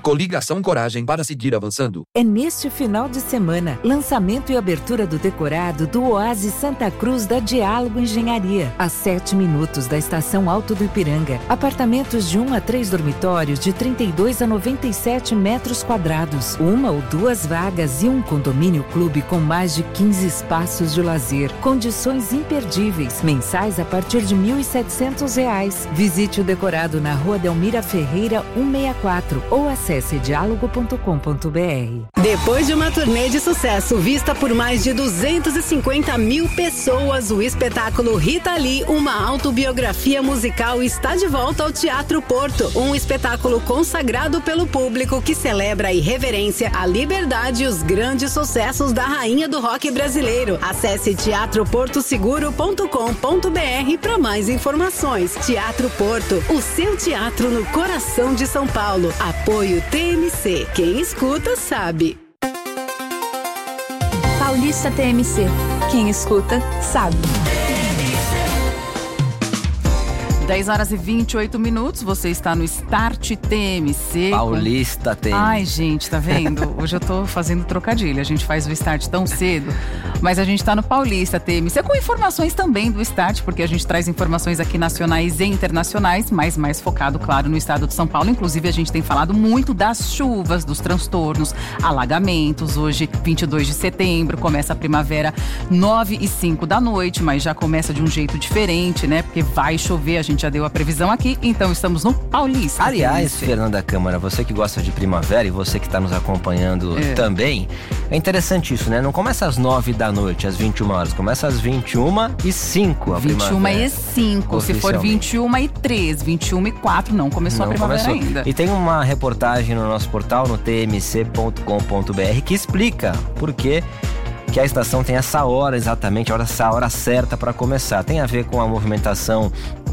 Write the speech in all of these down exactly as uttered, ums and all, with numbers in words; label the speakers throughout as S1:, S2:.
S1: Coligação Coragem para seguir avançando.
S2: É neste final de semana, lançamento e abertura do decorado do Oásis Santa Cruz da Diálogo Engenharia, a sete minutos da estação Alto do Ipiranga. Apartamentos de um a três dormitórios de trinta e dois a noventa e sete metros quadrados, uma ou duas vagas e um condomínio clube com mais de quinze espaços de lazer. Condições imperdíveis, mensais a partir de mil e setecentos reais. Visite o decorado na Rua Delmira Ferreira cento e sessenta e quatro ou acesse diálogo ponto com ponto br.
S3: Depois de uma turnê de sucesso vista por mais de duzentas e cinquenta mil pessoas, o espetáculo Rita Lee, uma autobiografia musical, está de volta ao Teatro Porto. Um espetáculo consagrado pelo público que celebra a irreverência, a liberdade e os grandes sucessos da rainha do rock brasileiro. Acesse teatro porto seguro ponto com ponto br para mais informações. Teatro Porto, o seu teatro no coração de São Paulo. Apoio T M C. Quem escuta sabe.
S4: Paulista T M C. Quem escuta sabe.
S5: dez horas e vinte e oito minutos, você está no Start T M C.
S6: Paulista T M C.
S5: Ai, gente, tá vendo? Hoje eu tô fazendo trocadilho, a gente faz o Start tão cedo, mas a gente tá no Paulista T M C, com informações também do Start, porque a gente traz informações aqui nacionais e internacionais, mas mais focado, claro, no estado de São Paulo. Inclusive, a gente tem falado muito das chuvas, dos transtornos, alagamentos. Hoje, vinte e dois de setembro, começa a primavera, nove e cinco da noite, mas já começa de um jeito diferente, né? Porque vai chover, a gente já deu a previsão aqui, então estamos no Paulista.
S6: Aliás, Fernanda Câmara, você que gosta de primavera e você que está nos acompanhando é. também, é interessante isso, né? Não começa às nove da noite, às vinte e uma horas, começa às vinte e uma e cinco a
S5: vinte e uma
S6: primavera.
S5: e cinco, se for vinte e uma e três, vinte e uma e quatro, não começou não a primavera começou. ainda.
S6: E tem uma reportagem no nosso portal, no t m c ponto com ponto br, que explica por que que a estação tem essa hora exatamente, essa hora certa para começar. Tem a ver com a movimentação,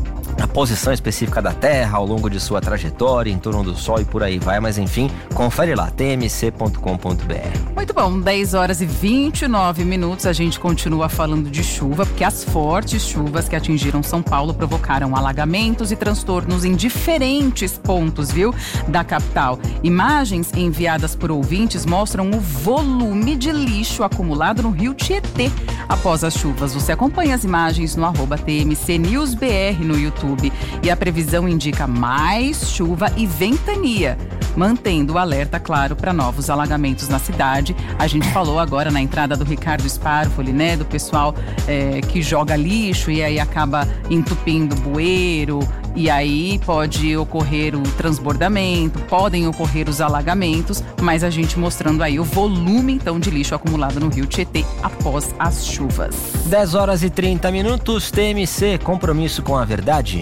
S6: a posição específica da Terra ao longo de sua trajetória, em torno do Sol e por aí vai, mas enfim, confere lá, t m c ponto com ponto br.
S5: Muito bom, dez horas e vinte e nove minutos, a gente continua falando de chuva, porque as fortes chuvas que atingiram São Paulo provocaram alagamentos e transtornos em diferentes pontos, viu, da capital. Imagens enviadas por ouvintes mostram o volume de lixo acumulado no rio Tietê após as chuvas. Você acompanha as imagens no arroba T M C News B R no YouTube. E a previsão indica mais chuva e ventania, mantendo o alerta, claro, para novos alagamentos na cidade. A gente falou agora na entrada do Ricardo Sparfoli, né, do pessoal é, que joga lixo e aí acaba entupindo bueiro, e aí pode ocorrer o transbordamento, podem ocorrer os alagamentos, mas a gente mostrando aí o volume, então, de lixo acumulado no rio Tietê após as chuvas.
S6: dez horas e trinta minutos, T M C, compromisso com a verdade.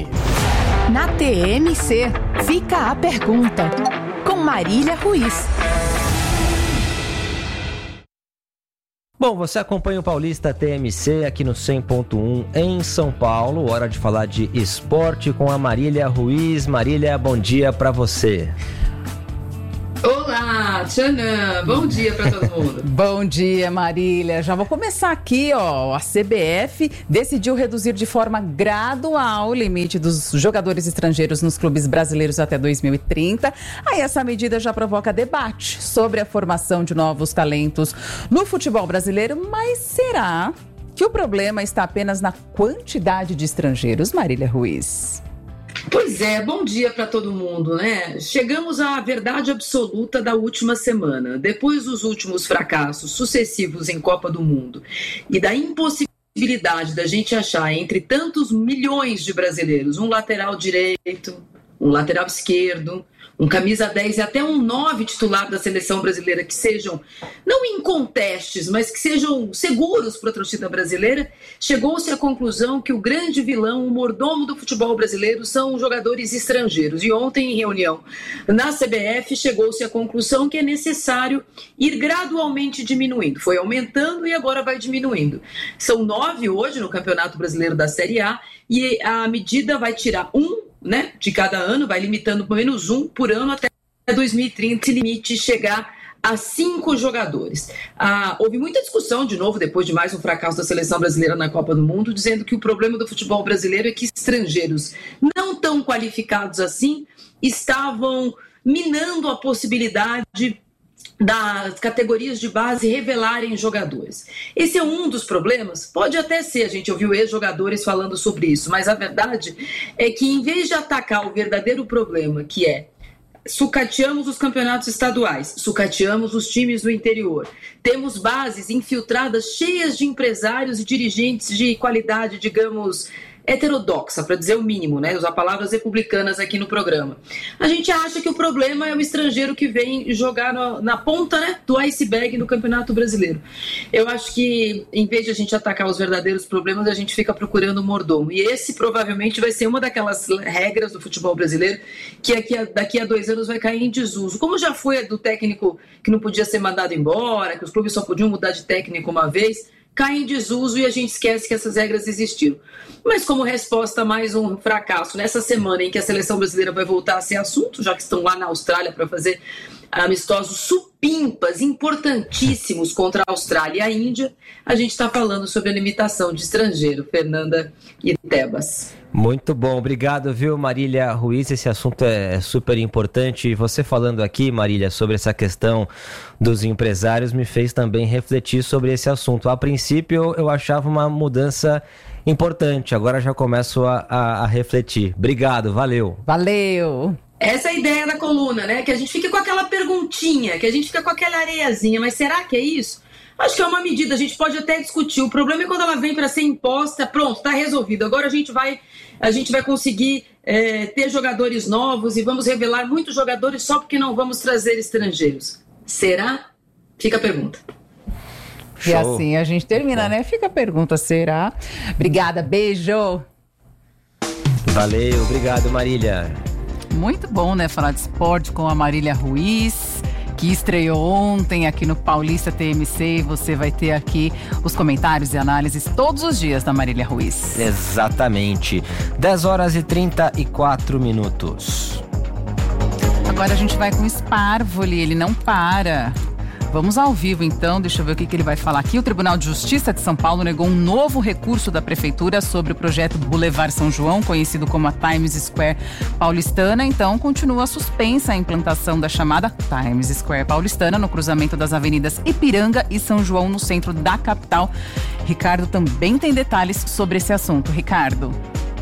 S4: Na T M C, fica a pergunta, com Marília Ruiz.
S6: Bom, você acompanha o Paulista T M C aqui no cem ponto um em São Paulo. Hora de falar de esporte com a Marília Ruiz. Marília, bom dia para você.
S7: Olá, Tchanã, bom dia para todo mundo.
S5: Bom dia, Marília. Já vou começar aqui, ó. A C B F decidiu reduzir de forma gradual o limite dos jogadores estrangeiros nos clubes brasileiros até dois mil e trinta. Aí essa medida já provoca debate sobre a formação de novos talentos no futebol brasileiro, mas será que o problema está apenas na quantidade de estrangeiros, Marília Ruiz?
S7: Pois é, bom dia para todo mundo, né? Chegamos à verdade absoluta da última semana. Depois dos últimos fracassos sucessivos em Copa do Mundo e da impossibilidade da gente achar entre tantos milhões de brasileiros um lateral direito, um lateral esquerdo, um camisa dez e até um nove titular da seleção brasileira que sejam, não incontestes, mas que sejam seguros para a torcida brasileira, chegou-se à conclusão que o grande vilão, o mordomo do futebol brasileiro, são os jogadores estrangeiros. E ontem, em reunião na C B F, chegou-se à conclusão que é necessário ir gradualmente diminuindo. Foi aumentando e agora vai diminuindo. São nove hoje no Campeonato Brasileiro da Série A e a medida vai tirar um, né, de cada ano, vai limitando pelo menos um por ano até dois mil e trinta, esse limite chegar a cinco jogadores. Ah, houve muita discussão, de novo, depois de mais um fracasso da seleção brasileira na Copa do Mundo, dizendo que o problema do futebol brasileiro é que estrangeiros não tão qualificados assim estavam minando a possibilidade das categorias de base revelarem jogadores. Esse é um dos problemas? Pode até ser, a gente ouviu ex-jogadores falando sobre isso, mas a verdade é que em vez de atacar o verdadeiro problema, que é sucateamos os campeonatos estaduais, sucateamos os times do interior, temos bases infiltradas cheias de empresários e dirigentes de qualidade, digamos, heterodoxa, para dizer o mínimo, né? Usar palavras republicanas aqui no programa. A gente acha que o problema é o estrangeiro que vem jogar no, na ponta, né, do iceberg no Campeonato Brasileiro. Eu acho que, em vez de a gente atacar os verdadeiros problemas, a gente fica procurando o mordomo. E esse provavelmente vai ser uma daquelas regras do futebol brasileiro que daqui a, daqui a dois anos vai cair em desuso. Como já foi a do técnico que não podia ser mandado embora, que os clubes só podiam mudar de técnico uma vez, cai em desuso e a gente esquece que essas regras existiram. Mas como resposta a mais um fracasso, nessa semana em que a seleção brasileira vai voltar a ser assunto, já que estão lá na Austrália para fazer amistosos supimpas, importantíssimos contra a Austrália e a Índia, a gente está falando sobre a limitação de estrangeiro. Fernanda e Tebas.
S6: Muito bom, obrigado, viu, Marília Ruiz? Esse assunto é super importante. E você falando aqui, Marília, sobre essa questão dos empresários me fez também refletir sobre esse assunto. A princípio eu achava uma mudança importante, agora já começo a, a, a refletir. Obrigado, valeu.
S5: Valeu.
S7: Essa é a ideia da coluna, né? Que a gente fica com aquela perguntinha, que a gente fica com aquela areiazinha, mas será que é isso? Acho que é uma medida, a gente pode até discutir. O problema é quando ela vem para ser imposta, pronto, está resolvido. Agora a gente vai, a gente vai conseguir é, ter jogadores novos e vamos revelar muitos jogadores só porque não vamos trazer estrangeiros. Será? Fica a pergunta.
S5: E assim a gente termina, né? Fica a pergunta, será? Obrigada, beijo.
S6: Valeu, obrigado, Marília.
S5: Muito bom, né? Falar de esporte com a Marília Ruiz, que estreou ontem aqui no Paulista T M C, e você vai ter aqui os comentários e análises todos os dias da Marília Ruiz.
S6: Exatamente. dez horas e trinta e quatro minutos.
S5: Agora a gente vai com o Sparvoli, ele não para. Vamos ao vivo então, deixa eu ver o que, que ele vai falar aqui. O Tribunal de Justiça de São Paulo negou um novo recurso da Prefeitura sobre o projeto Boulevard São João, conhecido como a Times Square paulistana. Então, continua suspensa a implantação da chamada Times Square paulistana no cruzamento das avenidas Ipiranga e São João, no centro da capital. Ricardo também tem detalhes sobre esse assunto. Ricardo.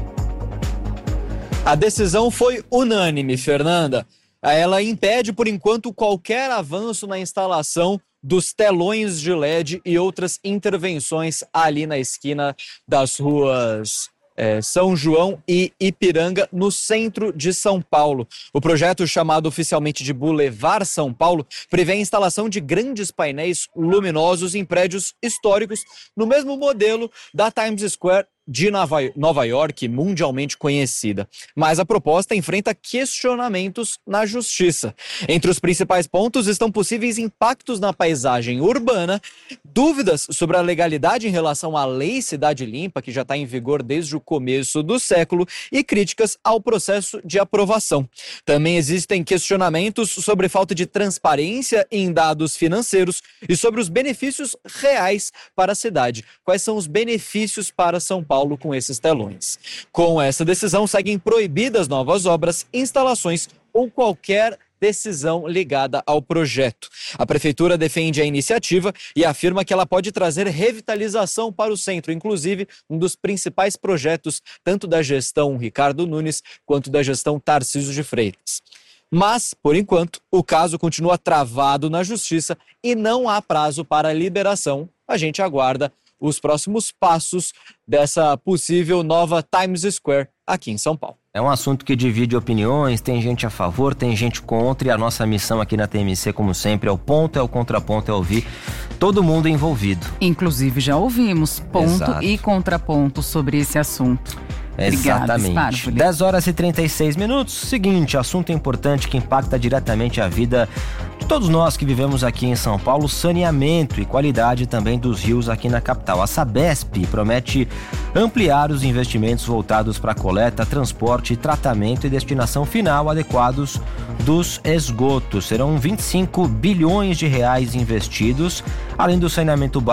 S8: A decisão foi unânime, Fernanda. Ela impede, por enquanto, qualquer avanço na instalação dos telões de L E D e outras intervenções ali na esquina das ruas é, São João e Ipiranga, no centro de São Paulo. O projeto, chamado oficialmente de Boulevard São Paulo, prevê a instalação de grandes painéis luminosos em prédios históricos, no mesmo modelo da Times Square de Nova York, mundialmente conhecida. Mas a proposta enfrenta questionamentos na justiça. Entre os principais pontos estão possíveis impactos na paisagem urbana, dúvidas sobre a legalidade em relação à Lei Cidade Limpa, que já está em vigor desde o começo do século, e críticas ao processo de aprovação. Também existem questionamentos sobre falta de transparência em dados financeiros e sobre os benefícios reais para a cidade. Quais são os benefícios para São Paulo com esses telões? Com essa decisão, seguem proibidas novas obras, instalações ou qualquer decisão ligada ao projeto. A Prefeitura defende a iniciativa e afirma que ela pode trazer revitalização para o centro, inclusive um dos principais projetos tanto da gestão Ricardo Nunes quanto da gestão Tarcísio de Freitas. Mas, por enquanto, o caso continua travado na Justiça e não há prazo para liberação. A gente aguarda os próximos passos dessa possível nova Times Square aqui em São Paulo.
S6: É um assunto que divide opiniões, tem gente a favor, tem gente contra, e a nossa missão aqui na T M C, como sempre, é o ponto, é o contraponto, é ouvir todo mundo envolvido.
S5: Inclusive já ouvimos ponto
S6: Exato.
S5: E contraponto sobre esse assunto.
S6: Exatamente. dez horas e trinta e seis minutos. Seguinte, assunto importante que impacta diretamente a vida de todos nós que vivemos aqui em São Paulo: saneamento e qualidade também dos rios aqui na capital. A Sabesp promete ampliar os investimentos voltados para coleta, transporte, tratamento e destinação final adequados dos esgotos. Serão vinte e cinco bilhões de reais investidos, além do saneamento básico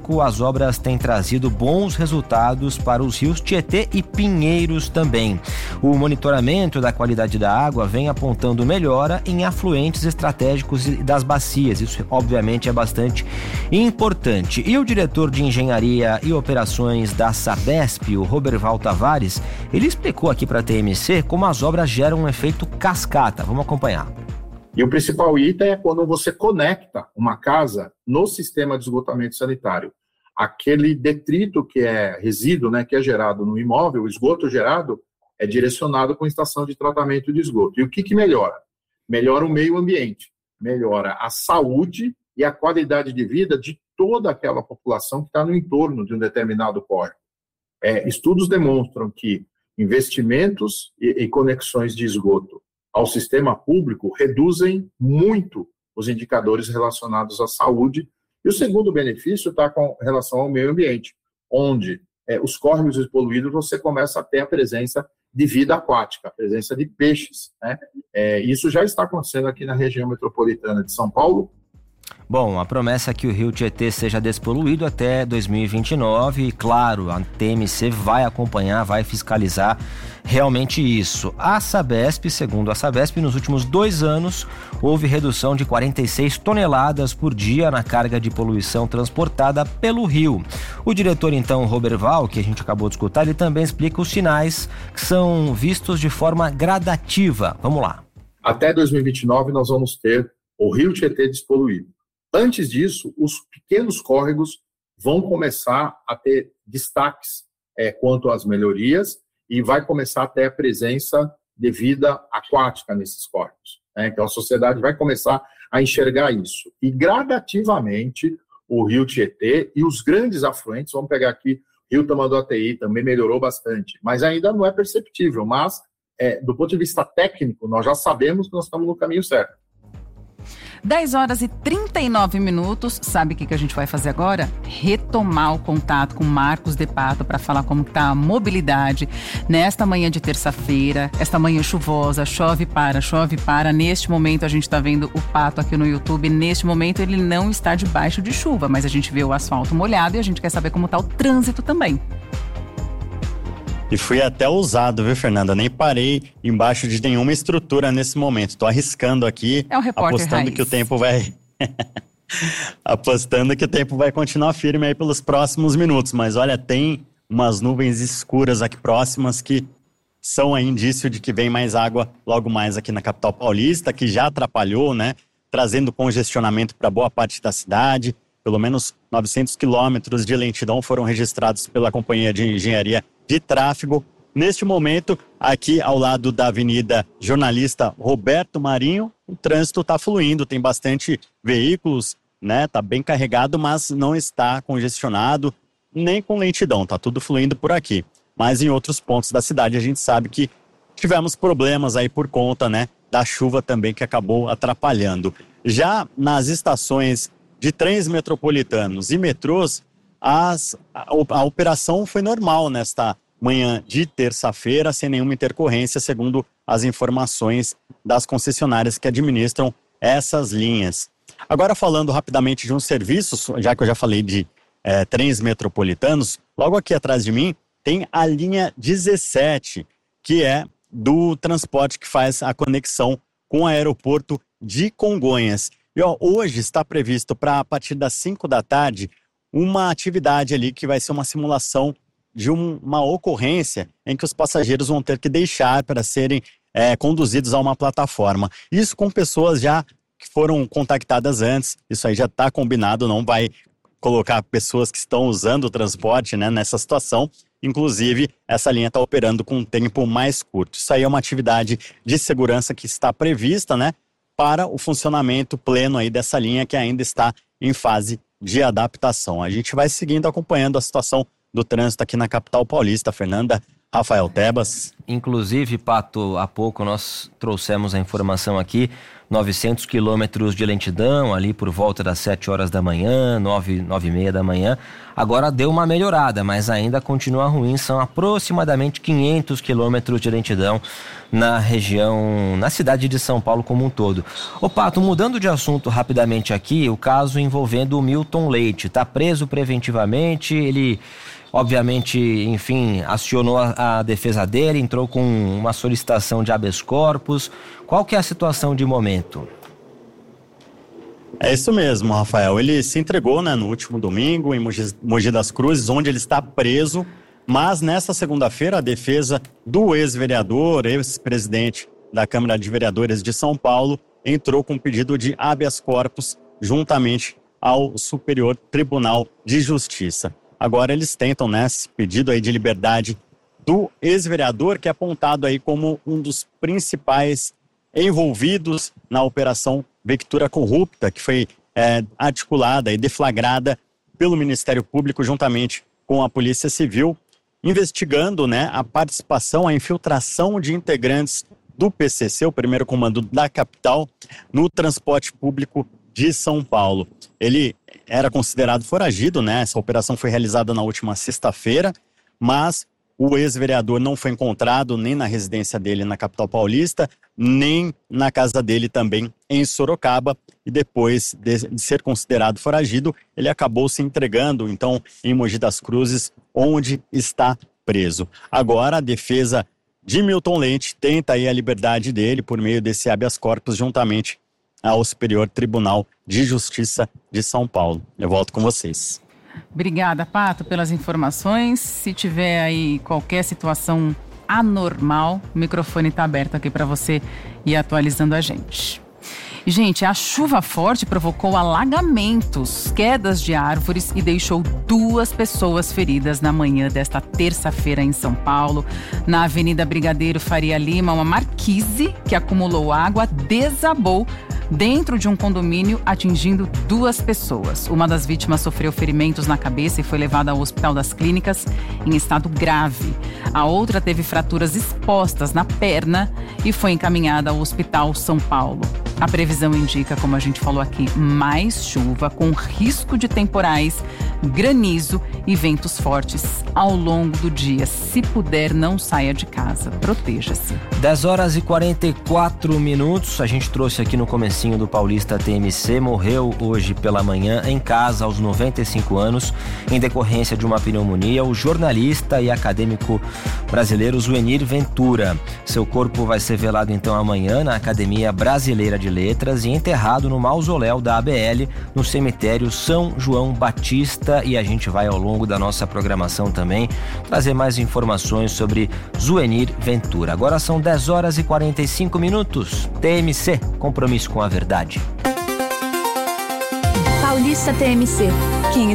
S6: seco, as obras têm trazido bons resultados para os rios Tietê e Pinheiros também. O monitoramento da qualidade da água vem apontando melhora em afluentes estratégicos das bacias. Isso, obviamente, é bastante importante. E o diretor de Engenharia e Operações da Sabesp, o Roberval Tavares, ele explicou aqui para a T M C como as obras geram um efeito cascata. Vamos acompanhar.
S9: E o principal item é quando você conecta uma casa no sistema de esgotamento sanitário. Aquele detrito que é resíduo, né, que é gerado no imóvel, o esgoto gerado, é direcionado para a estação de tratamento de esgoto. E o que, que melhora? Melhora o meio ambiente, melhora a saúde e a qualidade de vida de toda aquela população que está no entorno de um determinado córrego. É, estudos demonstram que investimentos e, e conexões de esgoto ao sistema público reduzem muito os indicadores relacionados à saúde. E o segundo benefício está com relação ao meio ambiente, onde é, os córregos poluídos você começa a ter a presença de vida aquática, a presença de peixes, né? É, isso já está acontecendo aqui na região metropolitana de São Paulo.
S6: Bom, a promessa é que o rio Tietê seja despoluído até dois mil e vinte e nove e, claro, a T M C vai acompanhar, vai fiscalizar realmente isso. A Sabesp, segundo a Sabesp, nos últimos dois anos houve redução de quarenta e seis toneladas por dia na carga de poluição transportada pelo rio. O diretor, então, Roberval, que a gente acabou de escutar, ele também explica os sinais que são vistos de forma gradativa. Vamos lá.
S9: Até dois mil e vinte e nove nós vamos ter o rio Tietê despoluído. Antes disso, os pequenos córregos vão começar a ter destaques é, quanto às melhorias e vai começar a ter a presença de vida aquática nesses córregos, né? Então, a sociedade vai começar a enxergar isso. E, gradativamente, o rio Tietê e os grandes afluentes, vamos pegar aqui, o rio Tamanduateí também melhorou bastante, mas ainda não é perceptível. Mas, é, do ponto de vista técnico, nós já sabemos que nós estamos no caminho certo.
S5: dez horas e trinta e nove minutos. Sabe o que, que a gente vai fazer agora? Retomar o contato com Marcos de Pato para falar como está a mobilidade nesta manhã de terça-feira, esta manhã chuvosa, chove para, chove para. Neste momento a gente está vendo o Pato aqui no YouTube. Neste momento ele não está debaixo de chuva, mas a gente vê o asfalto molhado e a gente quer saber como está o trânsito também.
S10: E fui até ousado, viu, Fernanda? Nem parei embaixo de nenhuma estrutura nesse momento. Tô arriscando aqui,
S5: é um repórter
S10: apostando
S5: raiz.
S10: que o tempo vai... apostando que o tempo vai continuar firme aí pelos próximos minutos. Mas olha, tem umas nuvens escuras aqui próximas que são aí indício de que vem mais água logo mais aqui na capital paulista, que já atrapalhou, né? Trazendo congestionamento para boa parte da cidade. Pelo menos novecentos quilômetros de lentidão foram registrados pela Companhia de Engenharia de Tráfego. Neste momento, aqui ao lado da Avenida Jornalista Roberto Marinho, o trânsito está fluindo, tem bastante veículos, né? Tá bem carregado, mas não está congestionado, nem com lentidão, tá tudo fluindo por aqui. Mas em outros pontos da cidade a gente sabe que tivemos problemas aí por conta, né, da chuva também que acabou atrapalhando. Já nas estações de trens metropolitanos e metrôs, As, a, a operação foi normal nesta manhã de terça-feira, sem nenhuma intercorrência, segundo as informações das concessionárias que administram essas linhas. Agora, falando rapidamente de uns serviços, já que eu já falei de é, trens metropolitanos, logo aqui atrás de mim tem a linha dezessete, que é do transporte que faz a conexão com o aeroporto de Congonhas. E ó, hoje está previsto para, a partir das cinco da tarde, uma atividade ali que vai ser uma simulação de um, uma ocorrência em que os passageiros vão ter que deixar para serem é, conduzidos a uma plataforma. Isso com pessoas já que foram contactadas antes, isso aí já está combinado, não vai colocar pessoas que estão usando o transporte, né, nessa situação. Inclusive, essa linha está operando com um tempo mais curto. Isso aí é uma atividade de segurança que está prevista, né, para o funcionamento pleno aí dessa linha que ainda está em fase de adaptação. A gente vai seguindo, acompanhando a situação do trânsito aqui na capital paulista. Fernanda, Rafael Tebas.
S6: Inclusive, Pato, há pouco nós trouxemos a informação aqui, novecentos quilômetros de lentidão, ali por volta das sete horas da manhã, nove, nove e meia da manhã. Agora deu uma melhorada, mas ainda continua ruim, são aproximadamente quinhentos quilômetros de lentidão na região, na cidade de São Paulo como um todo. Ô Pato, mudando de assunto rapidamente aqui, o caso envolvendo o Milton Leite, está preso preventivamente, ele... Obviamente, enfim, acionou a, a defesa dele, entrou com uma solicitação de habeas corpus. Qual que é a situação de momento?
S10: É isso mesmo, Rafael. Ele se entregou, né, no último domingo em Mogi, Mogi das Cruzes, onde ele está preso. Mas nesta segunda-feira, a defesa do ex-vereador, ex-presidente da Câmara de Vereadores de São Paulo, entrou com pedido de habeas corpus juntamente ao Superior Tribunal de Justiça. Agora eles tentam, né, esse pedido aí de liberdade do ex-vereador, que é apontado aí como um dos principais envolvidos na Operação Vectura Corrupta, que foi é, articulada e deflagrada pelo Ministério Público juntamente com a Polícia Civil, investigando, né, a participação, a infiltração de integrantes do P C C, o primeiro comando da capital, no transporte público de São Paulo. Ele era considerado foragido, né? Essa operação foi realizada na última sexta-feira, mas o ex-vereador não foi encontrado nem na residência dele na capital paulista, nem na casa dele também em Sorocaba, e depois de, de ser considerado foragido, ele acabou se entregando, então, em Mogi das Cruzes, onde está preso. Agora, a defesa de Milton Leite tenta aí a liberdade dele por meio desse habeas corpus juntamente ao Superior Tribunal de Justiça de São Paulo. Eu volto com vocês.
S5: Obrigada, Pato, pelas informações. Se tiver aí qualquer situação anormal, o microfone está aberto aqui para você ir atualizando a gente. E, gente, a chuva forte provocou alagamentos, quedas de árvores e deixou duas pessoas feridas na manhã desta terça-feira em São Paulo. Na Avenida Brigadeiro Faria Lima, uma marquise que acumulou água desabou dentro de um condomínio, atingindo duas pessoas. Uma das vítimas sofreu ferimentos na cabeça e foi levada ao Hospital das Clínicas em estado grave. A outra teve fraturas expostas na perna e foi encaminhada ao Hospital São Paulo. A previsão indica, como a gente falou aqui, mais chuva com risco de temporais, granizo e ventos fortes ao longo do dia. Se puder, não saia de casa. Proteja-se.
S6: dez horas e quarenta e quatro minutos. A gente trouxe aqui no comecinho do Paulista T M C. Morreu hoje pela manhã em casa aos noventa e cinco anos em decorrência de uma pneumonia o jornalista e acadêmico brasileiro Zuenir Ventura. Seu corpo vai ser velado então amanhã na Academia Brasileira de Letras e enterrado no mausoléu da A B L no cemitério São João Batista. E a gente vai ao longo da nossa programação também trazer mais informações sobre Zuenir Ventura. Agora são dez horas e quarenta e cinco minutos. T M C, compromisso com a verdade.
S4: Paulista T M C.